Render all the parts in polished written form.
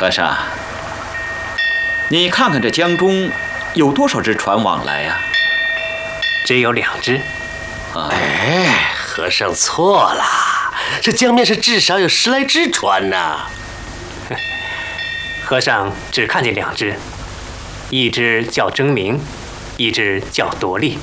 和尚，你看看这江中有多少只船往来呀？ 只有2只。 哎，和尚错了，这江面上至少有10来只船呢。 和尚只看见2只，一只叫争明，一只叫夺利。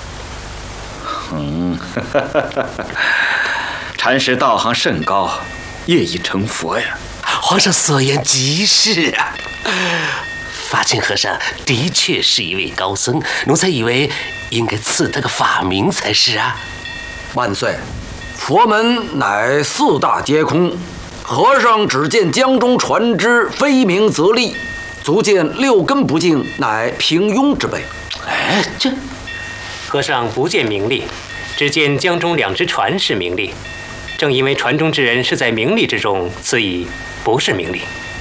禅师道行甚高，业已成佛呀。 皇上所言极是啊。法清和尚的确是一位高僧，奴才以为应该赐他个法名才是啊。 万岁，佛门乃4大皆空，和尚只见江中船只非名则利，足见6根不净，乃平庸之辈。 哎，这和尚不见名利，只见江中2只船是名利。正因为船中之人是在名利之中，此已不是名利。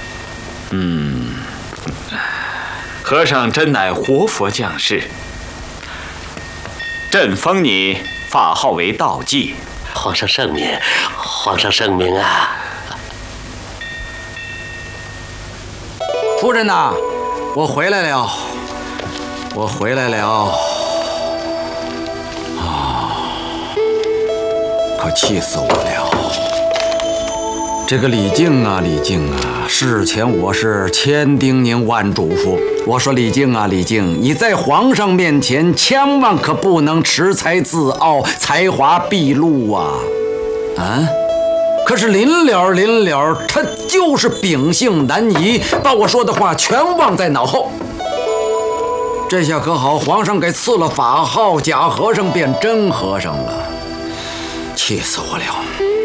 和尚真乃活佛降世，朕封你法号为道济。 皇上圣明，皇上圣明啊！ 夫人呐，我回来了，我回来了。可气死我了！这个李靖啊，李靖啊，事前我是千叮咛万嘱咐，我说李靖啊，李靖，你在皇上面前千万可不能恃才自傲，才华毕露啊！可是临了，他就是秉性难移，把我说的话全忘在脑后。这下可好，皇上给赐了法号，假和尚变真和尚了。气死我了！